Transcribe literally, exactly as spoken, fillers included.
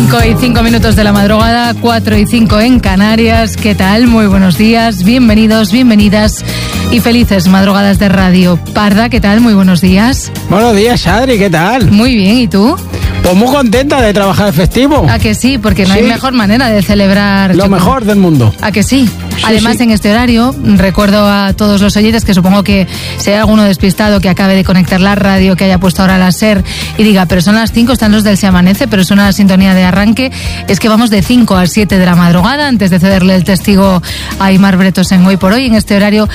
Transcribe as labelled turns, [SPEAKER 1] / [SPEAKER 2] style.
[SPEAKER 1] cinco y cinco minutos de la madrugada, cuatro y cinco en Canarias. ¿Qué tal? Muy buenos días, bienvenidos, bienvenidas y felices madrugadas de Radio Parda. ¿Qué tal? Muy buenos días.
[SPEAKER 2] Buenos días, Adri, ¿qué tal?
[SPEAKER 1] Muy bien, ¿y tú?
[SPEAKER 2] Pues muy contenta de trabajar el festivo.
[SPEAKER 1] ¿A que sí? Porque no
[SPEAKER 2] sí.
[SPEAKER 1] hay mejor manera de celebrar...
[SPEAKER 2] Lo mejor del mundo.
[SPEAKER 1] ¿A que sí?
[SPEAKER 2] Sí,
[SPEAKER 1] Además,
[SPEAKER 2] sí.
[SPEAKER 1] en este horario, recuerdo a todos los oyentes que supongo que si hay alguno despistado que acabe de conectar la radio, que haya puesto ahora la SER y diga, pero son las cinco, están los del Se Amanece, pero suena la sintonía de arranque, es que vamos de cinco a siete de la madrugada, antes de cederle el testigo a Aimar Bretos en Hoy por Hoy, en este horario